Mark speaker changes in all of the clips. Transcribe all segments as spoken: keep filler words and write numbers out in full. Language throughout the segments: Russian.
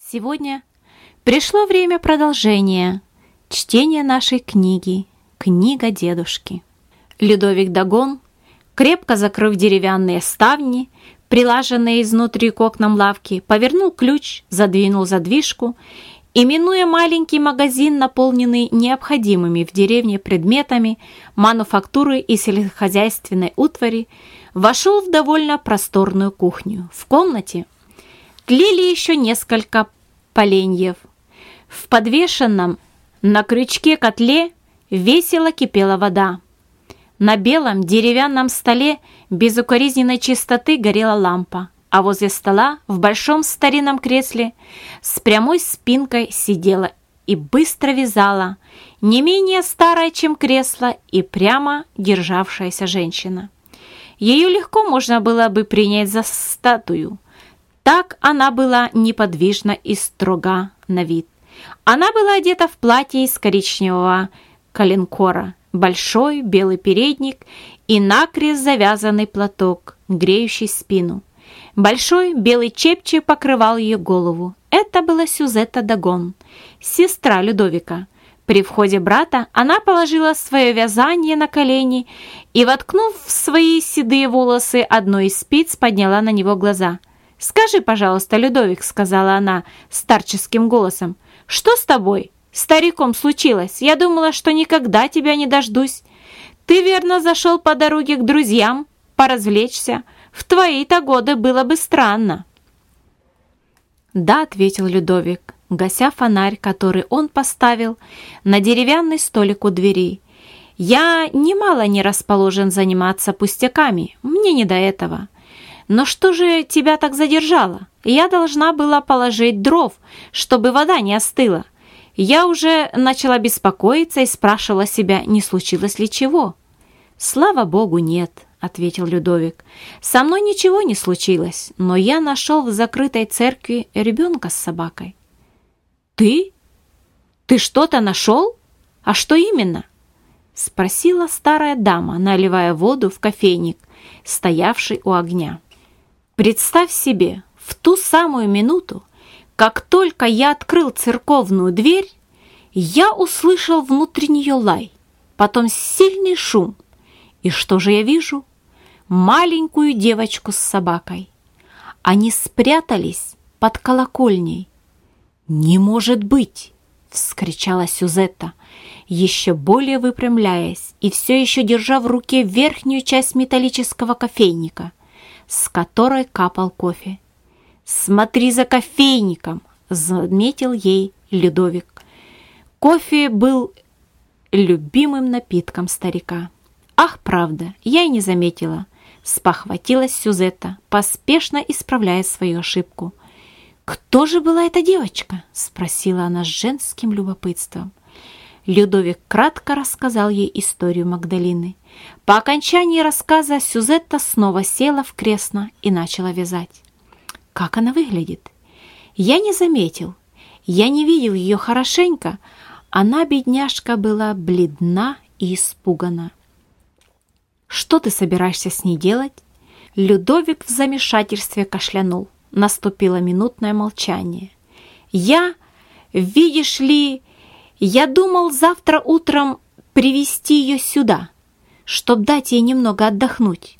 Speaker 1: Сегодня пришло время продолжения чтения нашей книги «Книга дедушки». Людовик Дагон, крепко закрыв деревянные ставни, прилаженные изнутри к окнам лавки, повернул ключ, задвинул задвижку и, минуя маленький магазин, наполненный необходимыми в деревне предметами мануфактуры и сельскохозяйственной утвари, вошел в довольно просторную кухню. В комнате тлели еще несколько поленьев. В подвешенном на крючке котле весело кипела вода. На белом деревянном столе безукоризненной чистоты горела лампа, а возле стола в большом старинном кресле с прямой спинкой сидела и быстро вязала не менее старая, чем кресло, и прямо державшаяся женщина. Ее легко можно было бы принять за статую. Так она была неподвижна и строга на вид. Она была одета в платье из коричневого коленкора, большой белый передник и накрест завязанный платок, греющий спину. Большой белый чепчик покрывал ее голову. Это была Сюзетта Дагон, сестра Людовика. При входе брата она положила свое вязание на колени и, воткнув в свои седые волосы одной из спиц, подняла на него глаза. «Скажи, пожалуйста, Людовик», — сказала она старческим голосом, — «что с тобой, стариком, случилось? Я думала, что никогда тебя не дождусь. Ты, верно, зашел по дороге к друзьям поразвлечься. В твои-то годы было бы странно». «Да», — ответил Людовик, гася фонарь, который он поставил на деревянный столик у двери. «Я немало не расположен заниматься пустяками, мне не до этого. Но что же тебя так задержало? Я должна была положить дров, чтобы вода не остыла. Я уже начала беспокоиться и спрашивала себя, не случилось ли чего». «Слава Богу, нет», — ответил Людовик. «Со мной ничего не случилось, но я нашел в закрытой церкви ребенка с собакой». «Ты? Ты что-то нашел? А что именно?» — спросила старая дама, наливая воду в кофейник, стоявший у огня. «Представь себе, в ту самую минуту, как только я открыл церковную дверь, я услышал внутри нее лай, потом сильный шум. И что же я вижу? Маленькую девочку с собакой. Они спрятались под колокольней». «Не может быть!» — вскричала Сюзетта, еще более выпрямляясь и все еще держа в руке верхнюю часть металлического кофейника, с которой капал кофе. «Смотри за кофейником!» — заметил ей Людовик. Кофе был любимым напитком старика. «Ах, правда, я и не заметила!» — спохватилась Сюзетта, поспешно исправляя свою ошибку. «Кто же была эта девочка?» — спросила она с женским любопытством. Людовик кратко рассказал ей историю Магдалины. По окончании рассказа Сюзетта снова села в кресло и начала вязать. «Как она выглядит?» «Я не заметил. Я не видел ее хорошенько. Она, бедняжка, была бледна и испугана». «Что ты собираешься с ней делать?» Людовик в замешательстве кашлянул. Наступило минутное молчание. «Я, видишь ли, я думал завтра утром привести ее сюда, чтобы дать ей немного отдохнуть.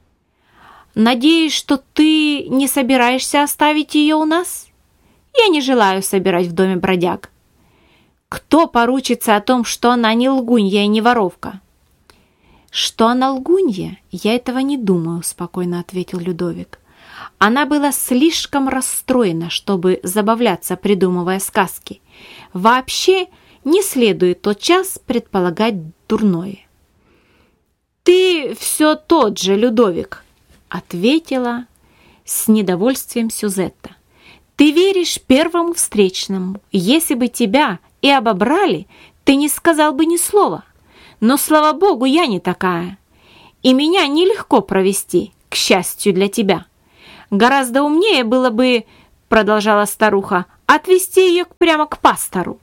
Speaker 1: Надеюсь, что ты не собираешься оставить ее у нас? Я не желаю собирать в доме бродяг. Кто поручится о том, что она не лгунья и не воровка?» «Что она лгунья, я этого не думаю», — спокойно ответил Людовик. Она была слишком расстроена, чтобы забавляться, придумывая сказки. Вообще не следует тотчас предполагать дурное. «Ты все тот же, Людовик», — ответила с недовольствием Сюзетта. «Ты веришь первому встречному. Если бы тебя и обобрали, ты не сказал бы ни слова. Но, слава богу, я не такая. И меня нелегко провести, к счастью для тебя. Гораздо умнее было бы, — продолжала старуха, — отвезти ее прямо к пастору.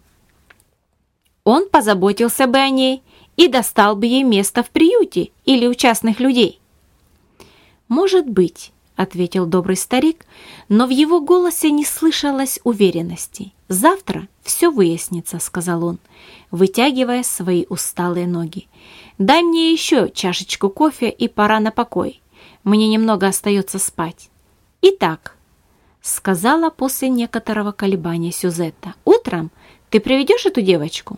Speaker 1: Он позаботился бы о ней и достал бы ей место в приюте или у частных людей». «Может быть», — ответил добрый старик, но в его голосе не слышалось уверенности. «Завтра все выяснится», — сказал он, вытягивая свои усталые ноги. «Дай мне еще чашечку кофе и пора на покой. Мне немного остается спать». «Итак», — сказала после некоторого колебания Сюзетта, «утром ты приведешь эту девочку?»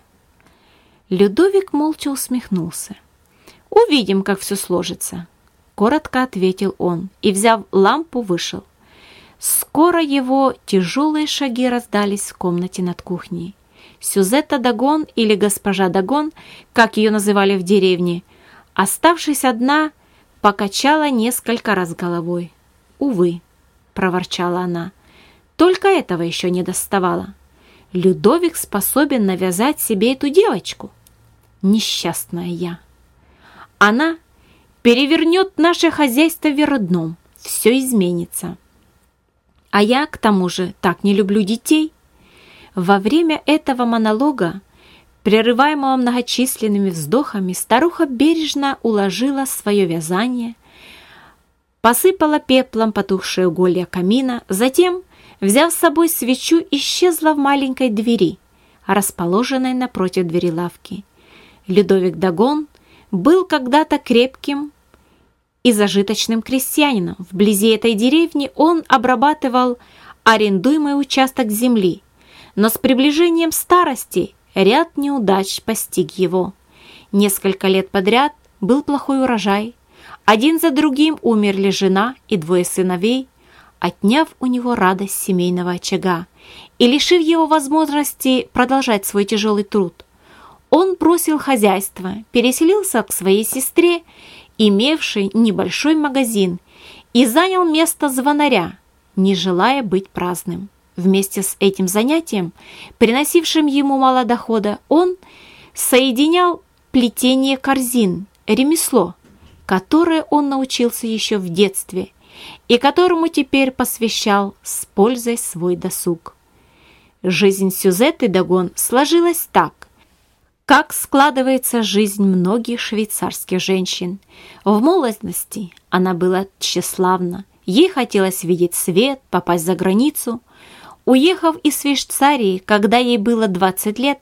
Speaker 1: Людовик молча усмехнулся. «Увидим, как все сложится», — коротко ответил он и, взяв лампу, вышел. Скоро его тяжелые шаги раздались в комнате над кухней. Сюзетта Дагон, или госпожа Дагон, как ее называли в деревне, оставшись одна, покачала несколько раз головой. «Увы», — проворчала она, — «только этого еще не доставало. Людовик способен навязать себе эту девочку. Несчастная я. Она перевернет наше хозяйство вверх дном, все изменится. А я, к тому же, так не люблю детей». Во время этого монолога, прерываемого многочисленными вздохами, старуха бережно уложила свое вязание, посыпала пеплом потухшие уголья камина, затем, взяв с собой свечу, исчезла в маленькой двери, расположенной напротив двери лавки. Людовик Дагон был когда-то крепким и зажиточным крестьянином. Вблизи этой деревни он обрабатывал арендуемый участок земли, но с приближением старости ряд неудач постиг его. Несколько лет подряд был плохой урожай, один за другим умерли жена и двое сыновей, отняв у него радость семейного очага и лишив его возможности продолжать свой тяжелый труд. Он бросил хозяйство, переселился к своей сестре, имевшей небольшой магазин, и занял место звонаря, не желая быть праздным. Вместе с этим занятием, приносившим ему мало дохода, он соединял плетение корзин, ремесло, которое он научился еще в детстве и которому теперь посвящал с пользой свой досуг. Жизнь Сюзетты Дагон сложилась так, как складывается жизнь многих швейцарских женщин. В молодости она была тщеславна, ей хотелось видеть свет, попасть за границу. Уехав из Швейцарии, когда ей было двадцать лет,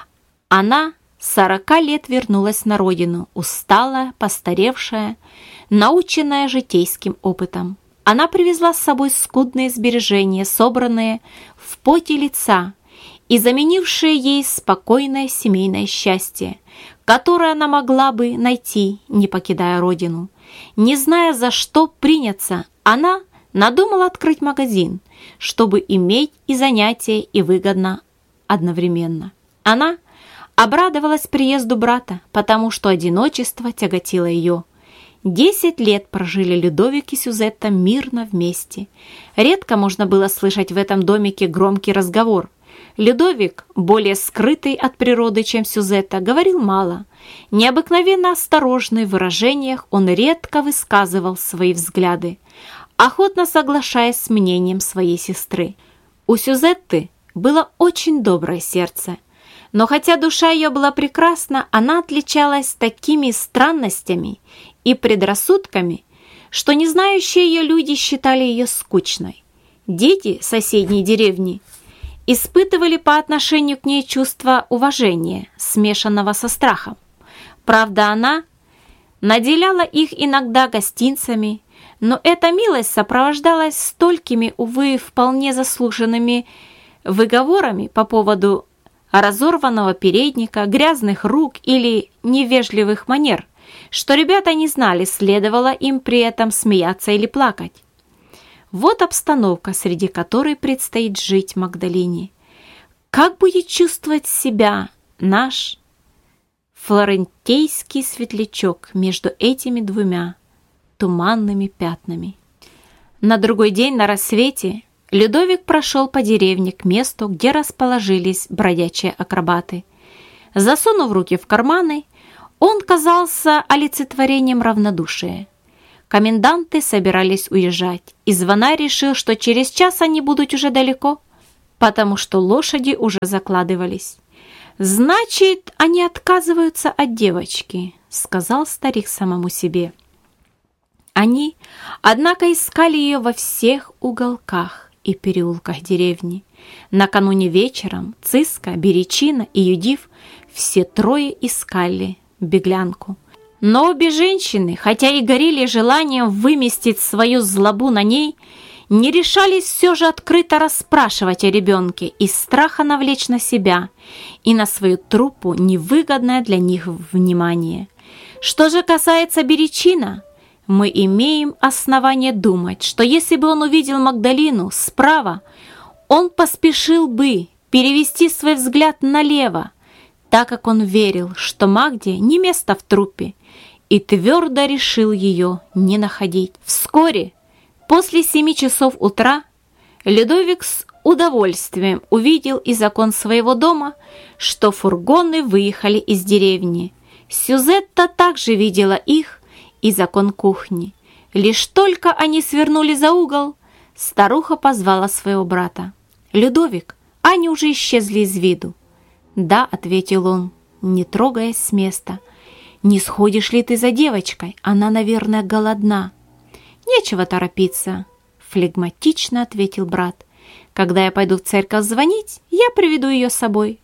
Speaker 1: она сорока лет вернулась на родину, усталая, постаревшая, наученная житейским опытом. Она привезла с собой скудные сбережения, собранные в поте лица и заменившие ей спокойное семейное счастье, которое она могла бы найти, не покидая родину. Не зная, за что приняться, она надумала открыть магазин, чтобы иметь и занятия, и выгодно одновременно. Она обрадовалась приезду брата, потому что одиночество тяготило ее. Десять лет прожили Людовик и Сюзетта мирно вместе. Редко можно было слышать в этом домике громкий разговор. Людовик, более скрытый от природы, чем Сюзетта, говорил мало. Необыкновенно осторожный в выражениях, он редко высказывал свои взгляды, охотно соглашаясь с мнением своей сестры. У Сюзетты было очень доброе сердце, но хотя душа ее была прекрасна, она отличалась такими странностями и предрассудками, что незнающие ее люди считали ее скучной. Дети соседней деревни испытывали по отношению к ней чувство уважения, смешанного со страхом. Правда, она наделяла их иногда гостинцами, но эта милость сопровождалась столькими, увы, вполне заслуженными выговорами по поводу разорванного передника, грязных рук или невежливых манер, что ребята не знали, следовало им при этом смеяться или плакать. Вот обстановка, среди которой предстоит жить Магдалине. Как будет чувствовать себя наш флорентийский светлячок между этими двумя туманными пятнами? На другой день на рассвете Людовик прошел по деревне к месту, где расположились бродячие акробаты. Засунув руки в карманы, он казался олицетворением равнодушия. Коменданты собирались уезжать, и звонарь решил, что через час они будут уже далеко, потому что лошади уже закладывались. «Значит, они отказываются от девочки», — сказал старик самому себе. Они, однако, искали ее во всех уголках и переулках деревни. Накануне вечером Циска, Беречина и Юдив все трое искали беглянку. Но обе женщины, хотя и горели желанием выместить свою злобу на ней, не решались все же открыто расспрашивать о ребенке из страха навлечь на себя и на свою труппу невыгодное для них внимание. Что же касается Беречина, мы имеем основание думать, что если бы он увидел Магдалину справа, он поспешил бы перевести свой взгляд налево, так как он верил, что Магде не место в труппе, и твердо решил ее не находить. Вскоре, после семи часов утра, Людовик с удовольствием увидел из окон своего дома, что фургоны выехали из деревни. Сюзетта также видела их из окон кухни. Лишь только они свернули за угол, старуха позвала своего брата. «Людовик, они уже исчезли из виду». «Да», — ответил он, не трогаясь с места. «Не сходишь ли ты за девочкой? Она, наверное, голодна». «Нечего торопиться», — флегматично ответил брат. «Когда я пойду в церковь звонить, я приведу ее с собой».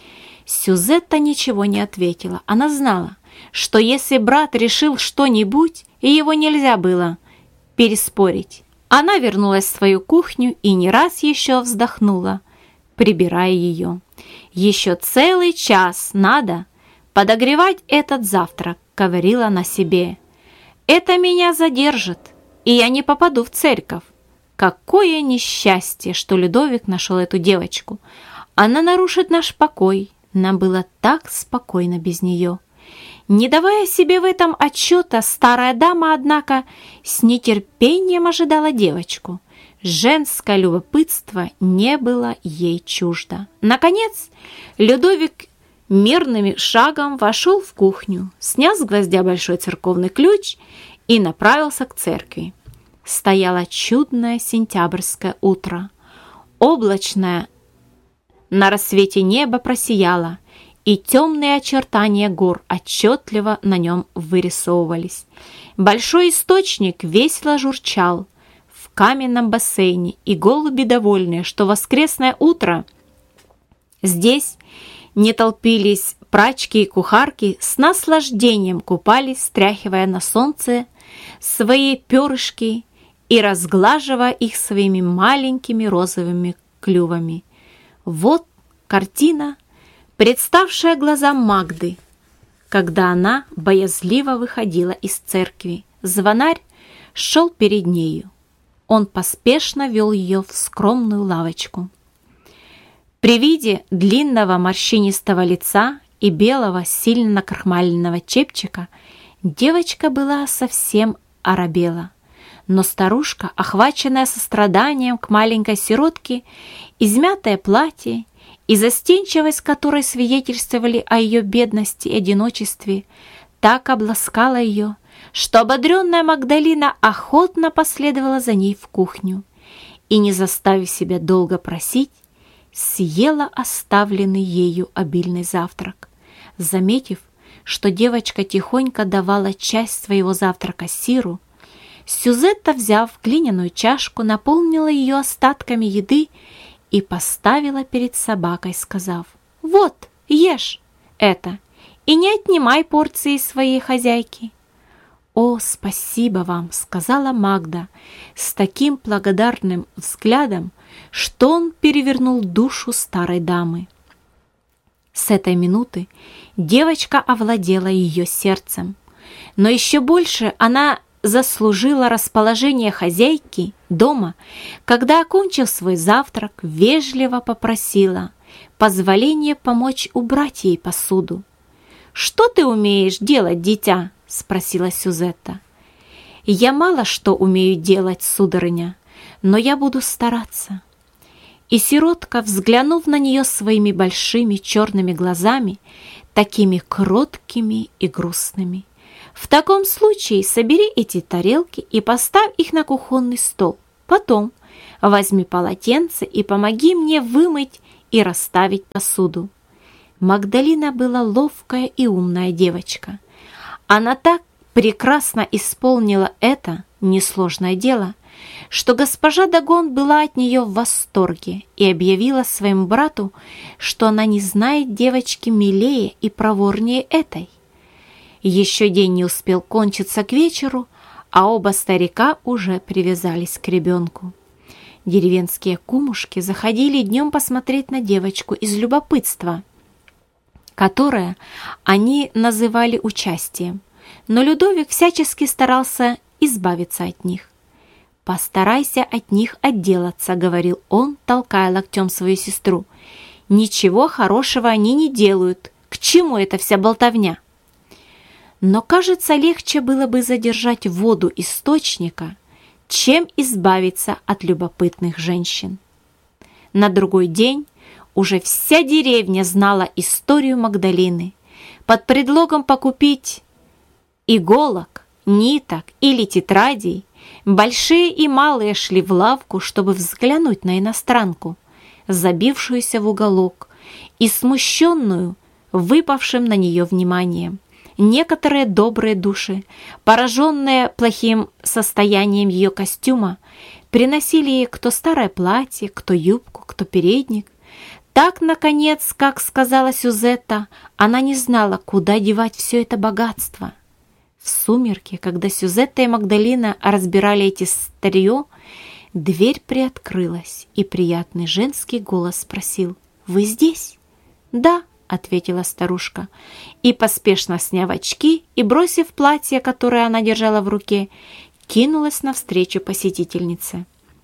Speaker 1: Сюзетта ничего не ответила. Она знала, что если брат решил что-нибудь, его нельзя было переспорить. Она вернулась в свою кухню и не раз еще вздохнула, прибирая ее. «Еще целый час надо подогревать этот завтрак», — говорила она себе. «Это меня задержит, и я не попаду в церковь. Какое несчастье, что Людовик нашел эту девочку. Она нарушит наш покой. Нам было так спокойно без нее». Не давая себе в этом отчета, старая дама, однако, с нетерпением ожидала девочку. Женское любопытство не было ей чуждо. Наконец, Людовик мирным шагом вошел в кухню, снял с гвоздя большой церковный ключ и направился к церкви. Стояло чудное сентябрьское утро. Облачное на рассвете небо просияло, и темные очертания гор отчетливо на нем вырисовывались. Большой источник весело журчал в каменном бассейне, и голуби, довольные, что воскресное утро здесь не толпились прачки и кухарки, с наслаждением купались, стряхивая на солнце свои перышки и разглаживая их своими маленькими розовыми клювами. Вот картина, представшая глазам Магды, когда она боязливо выходила из церкви. Звонарь шел перед нею. Он поспешно вел ее в скромную лавочку. При виде длинного морщинистого лица и белого, сильно накрахмаленного чепчика девочка была совсем оробела. Но старушка, охваченная состраданием к маленькой сиротке, измятое платье и застенчивость, которой свидетельствовали о ее бедности и одиночестве, так обласкала ее, что ободренная Магдалина охотно последовала за ней в кухню и, не заставив себя долго просить, съела оставленный ею обильный завтрак. Заметив, что девочка тихонько давала часть своего завтрака Сиру, Сюзетта, взяв глиняную чашку, наполнила ее остатками еды и поставила перед собакой, сказав: «Вот, ешь это и не отнимай порции своей хозяйки». «О, спасибо вам», — сказала Магда с таким благодарным взглядом, что он перевернул душу старой дамы. С этой минуты девочка овладела ее сердцем, но еще больше она заслужила расположение хозяйки дома, когда, окончив свой завтрак, вежливо попросила позволения помочь убрать ей посуду. «Что ты умеешь делать, дитя?» — спросила Сюзетта. «Я мало что умею делать, сударыня, но я буду стараться». И сиротка, взглянув на нее своими большими черными глазами, такими кроткими и грустными: «В таком случае собери эти тарелки и поставь их на кухонный стол. Потом возьми полотенце и помоги мне вымыть и расставить посуду». Магдалина была ловкая и умная девочка. Она так прекрасно исполнила это несложное дело, что госпожа Дагон была от нее в восторге и объявила своему брату, что она не знает девочки милее и проворнее этой. Еще день не успел кончиться к вечеру, а оба старика уже привязались к ребенку. Деревенские кумушки заходили днем посмотреть на девочку из любопытства, которое они называли участием, но Людовик всячески старался избавиться от них. «Постарайся от них отделаться», — говорил он, толкая локтем свою сестру. «Ничего хорошего они не делают. К чему эта вся болтовня?» Но, кажется, легче было бы задержать воду источника, чем избавиться от любопытных женщин. На другой день уже вся деревня знала историю Магдалины. Под предлогом покупить иголок, ниток или тетрадей большие и малые шли в лавку, чтобы взглянуть на иностранку, забившуюся в уголок и смущенную выпавшим на нее вниманием. Некоторые добрые души, пораженные плохим состоянием ее костюма, приносили ей кто старое платье, кто юбку, кто передник. Так, наконец, как сказала Сюзетта, она не знала, куда девать все это богатство. В сумерки, когда Сюзетта и Магдалина разбирали эти старье, дверь приоткрылась, и приятный женский голос спросил: «Вы здесь?» «Да», — ответила старушка, и, поспешно сняв очки и бросив платье, которое она держала в руке, кинулась навстречу посетительнице.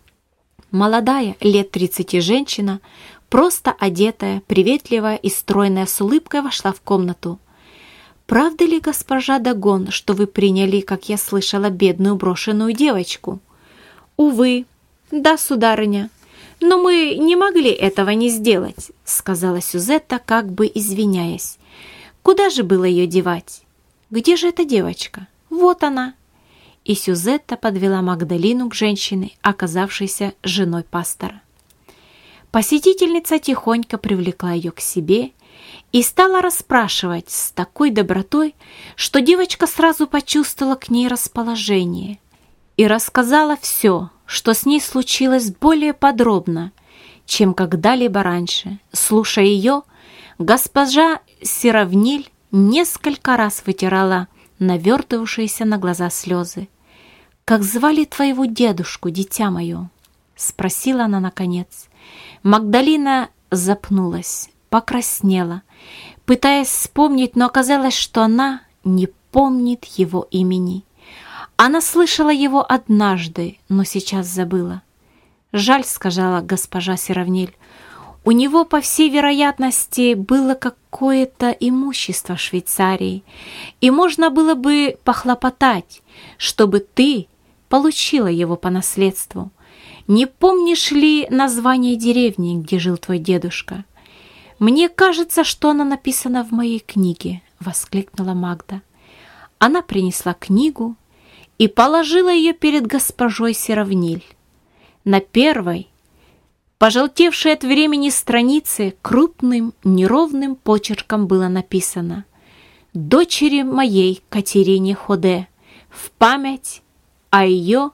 Speaker 1: Молодая, лет тридцати женщина, просто одетая, приветливая и стройная, с улыбкой вошла в комнату. «Правда ли, госпожа Дагон, что вы приняли, как я слышала, бедную брошенную девочку?» «Увы, да, сударыня, но мы не могли этого не сделать», — сказала Сюзетта, как бы извиняясь. «Куда же было ее девать? Где же эта девочка? Вот она!» И Сюзетта подвела Магдалину к женщине, оказавшейся женой пастора. Посетительница тихонько привлекла ее к себе и стала расспрашивать с такой добротой, что девочка сразу почувствовала к ней расположение и рассказала все, что с ней случилось, более подробно, чем когда-либо раньше. Слушая ее, госпожа Сиравниль несколько раз вытирала навертывавшиеся на глаза слезы. «Как звали твоего дедушку, дитя мое?» — спросила она наконец. Магдалина запнулась, покраснела, пытаясь вспомнить, но оказалось, что она не помнит его имени. Она слышала его однажды, но сейчас забыла. «Жаль», — сказала госпожа Сиравниль, — «у него, по всей вероятности, было какое-то имущество в Швейцарии, и можно было бы похлопотать, чтобы ты получила его по наследству. Не помнишь ли название деревни, где жил твой дедушка?» «Мне кажется, что она написана в моей книге», — воскликнула Магда. Она принесла книгу и положила ее перед госпожой Сиравниль. На первой, пожелтевшей от времени странице, крупным неровным почерком было написано: «Дочери моей Катерине Ходе, в память о ее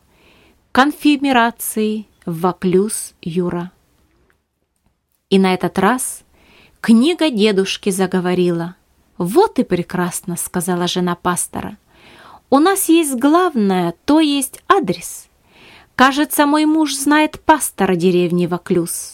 Speaker 1: конфирмации в Ваклюз Юра». И на этот раз книга дедушки заговорила. «Вот и прекрасно», — сказала жена пастора. «У нас есть главное, то есть адрес. Кажется, мой муж знает пастора деревни Ваклюз.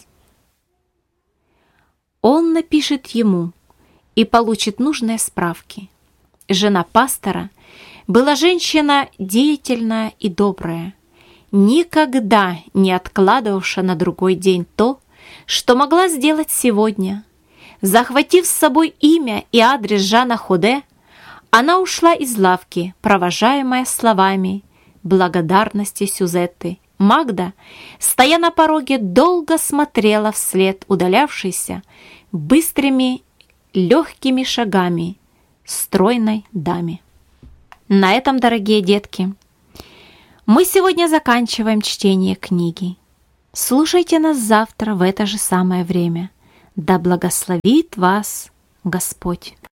Speaker 1: Он напишет ему и получит нужные справки». Жена пастора была женщина деятельная и добрая, никогда не откладывавшая на другой день то, что могла сделать сегодня. Захватив с собой имя и адрес Жана Ходе, она ушла из лавки, провожаемая словами благодарности Сюзетты. Магда, стоя на пороге, долго смотрела вслед удалявшейся быстрыми легкими шагами стройной даме. На этом, дорогие детки, мы сегодня заканчиваем чтение книги. Слушайте нас завтра в это же самое время. Да благословит вас Господь!